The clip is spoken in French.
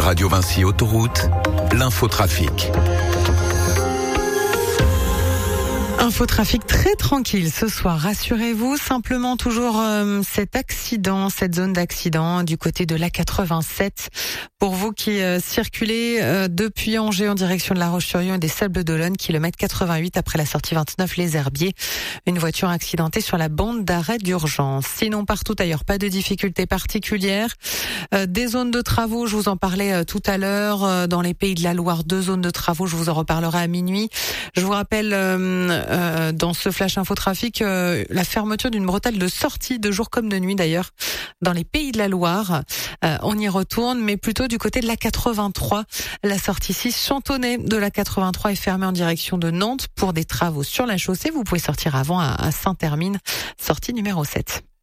Radio Vinci Autoroute, l'infotrafic. Infotrafic très tranquille ce soir, rassurez-vous. Simplement toujours cette zone d'accident du côté de l'A87. Pour vous qui circulez depuis Angers en direction de La Roche-sur-Yon et des Sables-d'Olonne, kilomètre 88 après la sortie 29 Les Herbiers. Une voiture accidentée sur la bande d'arrêt d'urgence. Sinon partout ailleurs, pas de difficultés particulières. Des zones de travaux, je vous en parlais tout à l'heure. Dans les Pays de la Loire, 2 zones de travaux, je vous en reparlerai à minuit. Je vous rappelle dans ce flash infotrafic la fermeture d'une bretelle de sortie de jour comme de nuit d'ailleurs dans les Pays de la Loire. On y retourne, mais plutôt du côté de la 83. La sortie 6 Chantonnay de la 83 est fermée en direction de Nantes pour des travaux sur la chaussée. Vous pouvez sortir avant à Saint-Hermine, sortie numéro 7.